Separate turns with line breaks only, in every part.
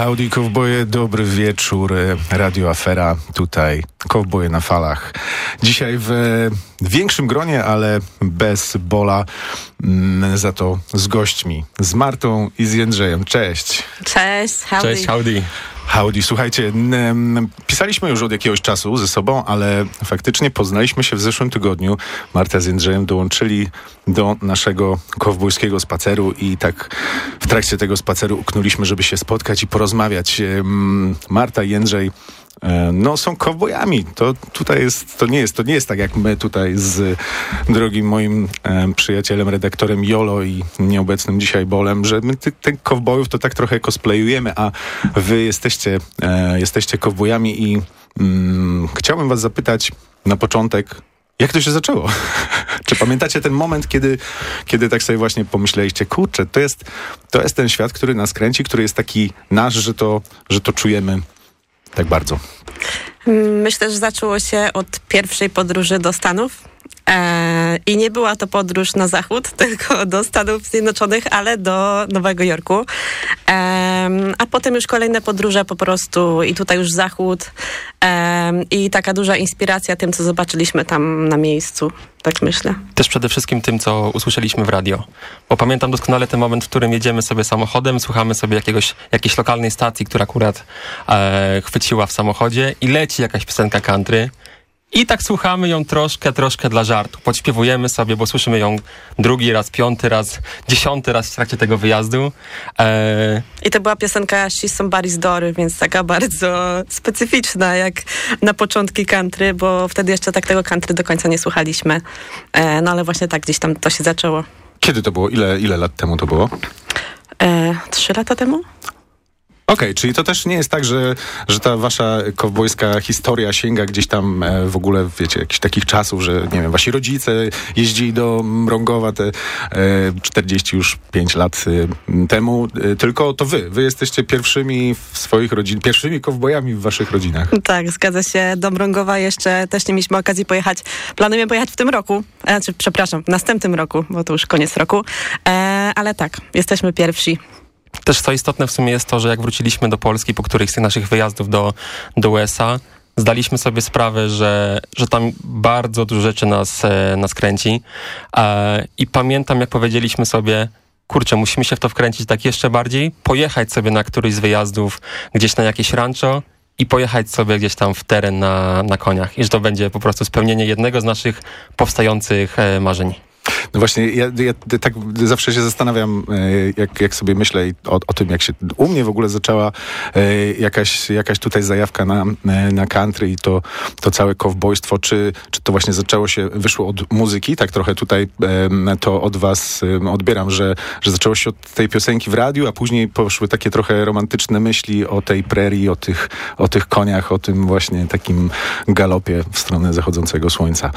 Howdy, kowboje, dobry wieczór. Radio Afera, tutaj kowboje na falach. Dzisiaj w większym gronie, ale bez Bola, za to z gośćmi, z Martą i z Jędrzejem. Cześć.
Cześć, howdy.
Cześć, howdy.
Howdy, słuchajcie, pisaliśmy już od jakiegoś czasu ze sobą, ale faktycznie poznaliśmy się w zeszłym tygodniu. Marta z Jędrzejem dołączyli do naszego kowbojskiego spaceru i tak w trakcie tego spaceru uknęliśmy, żeby się spotkać i porozmawiać. Marta i Jędrzej są kowbojami. To nie jest tak jak my tutaj z drogim moim przyjacielem, redaktorem Jolo i nieobecnym dzisiaj Bolem, że my tych kowbojów to tak trochę cosplayujemy, a wy jesteście kowbojami i chciałbym was zapytać na początek, jak to się zaczęło? Czy pamiętacie ten moment, kiedy tak sobie właśnie pomyśleliście, kurczę, to jest ten świat, który nas kręci, który jest taki nasz, że to czujemy tak bardzo?
Myślę, że zaczęło się od pierwszej podróży do Stanów. I nie była to podróż na zachód, tylko do Stanów Zjednoczonych, ale do Nowego Jorku. A potem już kolejne podróże po prostu i tutaj już zachód i taka duża inspiracja tym, co zobaczyliśmy tam na miejscu. Tak myślę.
Też przede wszystkim tym, co usłyszeliśmy w radio. Bo pamiętam doskonale ten moment, w którym jedziemy sobie samochodem, słuchamy sobie jakiejś lokalnej stacji, która akurat chwyciła w samochodzie i leci jakaś piosenka country. I tak słuchamy ją troszkę dla żartu. Podśpiewujemy sobie, bo słyszymy ją drugi raz, 5. raz, 10. raz w trakcie tego wyjazdu.
I to była piosenka She's Somebody's Daughter, więc taka bardzo specyficzna jak na początki country, bo wtedy jeszcze tak tego country do końca nie słuchaliśmy. Ale właśnie tak gdzieś tam to się zaczęło.
Kiedy to było? Ile lat temu to było?
3 lata temu?
Okej, czyli to też nie jest tak, że ta wasza kowbojska historia sięga gdzieś tam w ogóle, wiecie, jakichś takich czasów, że nie wiem, wasi rodzice jeździli do Mrągowa te 45 lat temu, tylko to wy jesteście pierwszymi w swoich rodzinach, pierwszymi kowbojami w waszych rodzinach.
Tak, zgadza się. Do Mrągowa jeszcze też nie mieliśmy okazji pojechać. Planujemy pojechać w tym roku, w następnym roku, bo to już koniec roku, ale tak, jesteśmy pierwsi.
Też co istotne w sumie jest to, że jak wróciliśmy do Polski po którychś z tych naszych wyjazdów do USA, zdaliśmy sobie sprawę, że tam bardzo dużo rzeczy nas kręci. I pamiętam, jak powiedzieliśmy sobie, kurczę, musimy się w to wkręcić tak jeszcze bardziej, pojechać sobie na któryś z wyjazdów gdzieś na jakieś rancho i pojechać sobie gdzieś tam w teren na koniach. I że to będzie po prostu spełnienie jednego z naszych powstających marzeń.
No właśnie, ja tak zawsze się zastanawiam, jak sobie myślę o tym, jak się u mnie w ogóle zaczęła jakaś tutaj zajawka na country i to całe kowbojstwo, czy to właśnie wyszło od muzyki, tak trochę tutaj to od was odbieram, że zaczęło się od tej piosenki w radiu, a później poszły takie trochę romantyczne myśli o tej prerii, o tych koniach, o tym właśnie takim galopie w stronę zachodzącego słońca.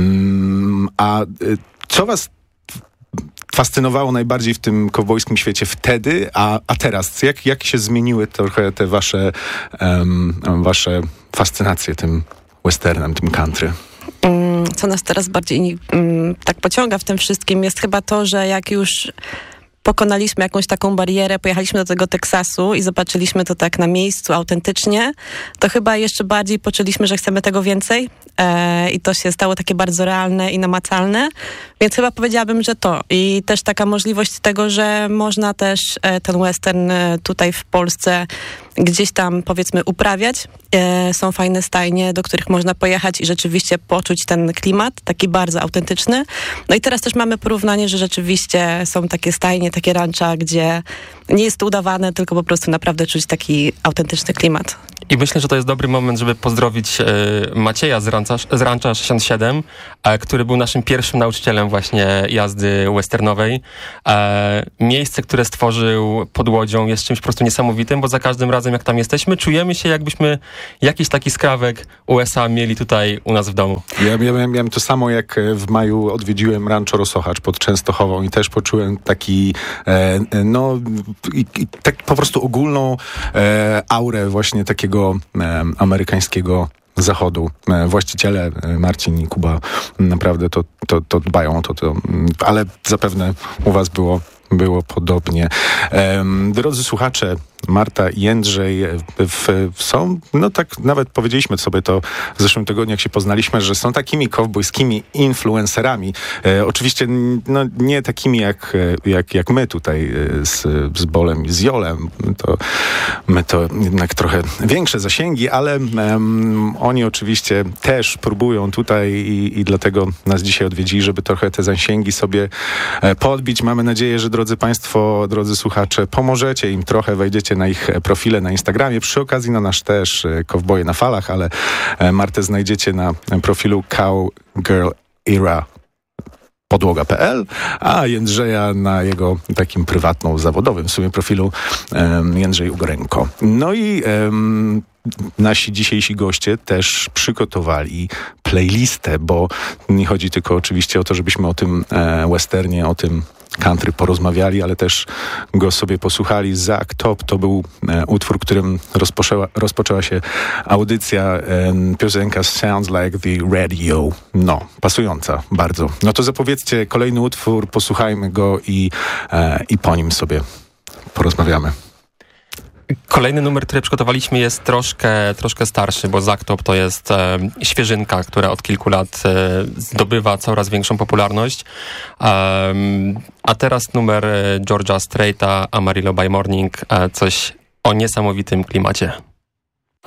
A co was fascynowało najbardziej w tym kowbojskim świecie wtedy, a teraz? Jak się zmieniły trochę te wasze fascynacje tym westernem, tym country?
Co nas teraz bardziej tak pociąga w tym wszystkim jest chyba to, że jak już pokonaliśmy jakąś taką barierę, pojechaliśmy do tego Teksasu i zobaczyliśmy to tak na miejscu, autentycznie, to chyba jeszcze bardziej poczuliśmy, że chcemy tego więcej i to się stało takie bardzo realne i namacalne, więc chyba powiedziałabym, że to. I też taka możliwość tego, że można też ten western tutaj w Polsce gdzieś tam, powiedzmy, uprawiać. Są fajne stajnie, do których można pojechać i rzeczywiście poczuć ten klimat, taki bardzo autentyczny. No i teraz też mamy porównanie, że rzeczywiście są takie stajnie, takie rancha, gdzie nie jest to udawane, tylko po prostu naprawdę czuć taki autentyczny klimat.
I myślę, że to jest dobry moment, żeby pozdrowić Macieja z Rancha 67, który był naszym pierwszym nauczycielem właśnie jazdy westernowej. Miejsce, które stworzył pod Łodzią, jest czymś po prostu niesamowitym, bo za każdym razem, jak tam jesteśmy, czujemy się, jakbyśmy jakiś taki skrawek USA mieli tutaj u nas w domu.
Ja miałem to samo, jak w maju odwiedziłem Rancho Rosochacz pod Częstochową i też poczułem taki tak po prostu ogólną aurę właśnie takiego amerykańskiego zachodu. Właściciele Marcin i Kuba naprawdę to dbają o to, ale zapewne u was było było podobnie. Drodzy słuchacze, Marta i Jędrzej są, no tak nawet powiedzieliśmy sobie to w zeszłym tygodniu, jak się poznaliśmy, że są takimi kowbojskimi influencerami. Oczywiście no, nie takimi jak my tutaj z Bolem i z Jolem. My to jednak trochę większe zasięgi, ale oni oczywiście też próbują tutaj i dlatego nas dzisiaj odwiedzili, żeby trochę te zasięgi sobie podbić. Mamy nadzieję, że drodzy Państwo, drodzy słuchacze, pomożecie im trochę, wejdziecie na ich profile na Instagramie. Przy okazji na nasz też Kowboje na falach, ale Martę znajdziecie na profilu Cowgirl Era podłoga.pl, a Jędrzeja na jego takim prywatnym, zawodowym w sumie profilu Jędrzej Ugorenko. No i nasi dzisiejsi goście też przygotowali playlistę, bo nie chodzi tylko oczywiście o to, żebyśmy o tym westernie, o tym country porozmawiali, ale też go sobie posłuchali. Zack Top to był utwór, którym rozpoczęła się audycja, piosenka Sounds Like the Radio. No, pasująca bardzo. No to zapowiedzcie kolejny utwór, posłuchajmy go i po nim sobie porozmawiamy.
Kolejny numer, który przygotowaliśmy, jest troszkę starszy, bo Zack Top to jest świeżynka, która od kilku lat zdobywa coraz większą popularność. A teraz numer George'a Straita, Amarillo by Morning, coś o niesamowitym klimacie.